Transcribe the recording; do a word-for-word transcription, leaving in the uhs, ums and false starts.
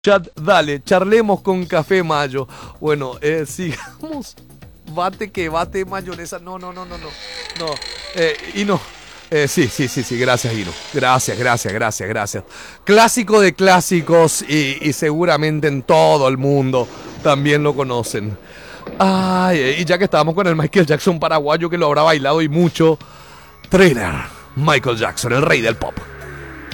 Chat, dale, charlemos con Café Mayo. Bueno, eh, sigamos. Bate que bate mayonesa. No, no, no, no, no. No. Eh, y no. Eh, sí, sí, sí, sí, gracias, Ino. Gracias, gracias, gracias, gracias. Clásico de clásicos y, y seguramente en todo el mundo también lo conocen. Ay, y ya que estábamos con el Michael Jackson paraguayo que lo habrá bailado y mucho. Thriller, Michael Jackson, el rey del pop.